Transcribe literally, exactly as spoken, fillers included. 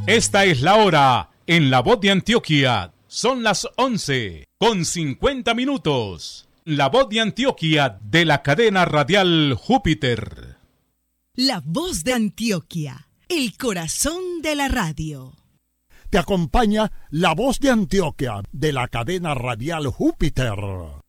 Esta es la hora en La Voz de Antioquia. Son las once con cincuenta minutos. La Voz de Antioquia de la cadena radial Júpiter. La Voz de Antioquia, el corazón de la radio. Te acompaña La Voz de Antioquia de la cadena radial Júpiter.